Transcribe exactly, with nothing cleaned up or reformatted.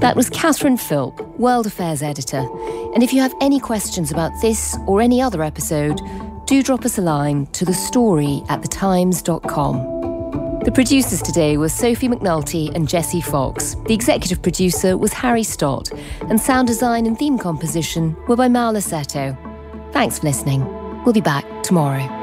That was Catherine Philp, World Affairs Editor. And if you have any questions about this or any other episode, do drop us a line to the story at the times dot com. The producers today were Sophie McNulty and Jessie Fox. The executive producer was Harry Stott, and sound design and theme composition were by Maula Seto. Thanks for listening. We'll be back tomorrow.